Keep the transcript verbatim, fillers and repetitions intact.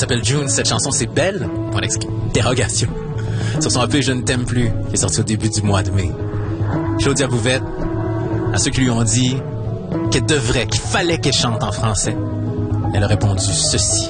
s'appelle June, cette chanson c'est Belle, point d'interrogation. Sur son E P Je ne t'aime plus, qui est sorti au début du mois de mai. Claudia Bouvette, à ceux qui lui ont dit qu'elle devrait, qu'il fallait qu'elle chante en français, elle a répondu ceci.